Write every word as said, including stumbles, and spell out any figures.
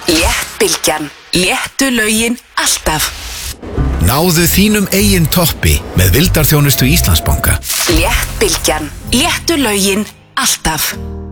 Léttbylgjan. Léttu lögin alltaf. Náðu þínum eigin toppi með vildarþjónustu Íslandsbanka. Léttbylgjan. Léttu lögin alltaf.